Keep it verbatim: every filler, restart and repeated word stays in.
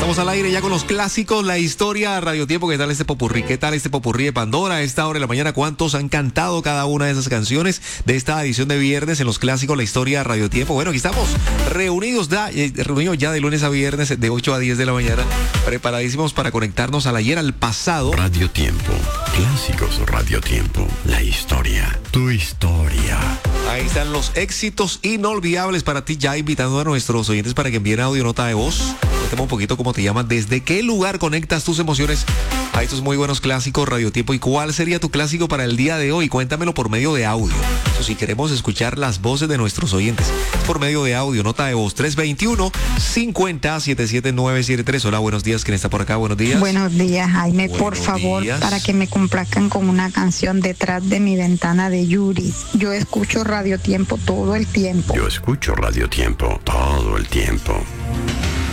Estamos al aire ya con los clásicos, la historia, Radio Tiempo. ¿Qué tal este popurrí? ¿Qué tal este popurrí de Pandora? A esta hora de la mañana, ¿cuántos han cantado cada una de esas canciones de esta edición de viernes en los clásicos, la historia, Radio Tiempo? Bueno, aquí estamos reunidos ya, eh, reunidos ya de lunes a viernes de ocho a diez de la mañana, preparadísimos para conectarnos al ayer, al pasado. Radio Tiempo, clásicos Radio Tiempo, la historia, tu historia. Ahí están los éxitos inolvidables para ti, ya invitando a nuestros oyentes para que envíen audio nota de voz. Cuéntame un poquito cómo te llaman, desde qué lugar conectas tus emociones a estos muy buenos clásicos Radio Tiempo y cuál sería tu clásico para el día de hoy. Cuéntamelo por medio de audio. O si queremos escuchar las voces de nuestros oyentes, por medio de audio, nota de voz tres dos uno, cinco cero, siete siete nueve siete tres. Hola, buenos días, ¿quién está por acá? Buenos días. Buenos días, Jaime, Buenos por favor, días. para que me complazcan con una canción Detrás de mi ventana de Yuri. Yo escucho Radio Tiempo todo el tiempo. Yo escucho Radio Tiempo todo el tiempo.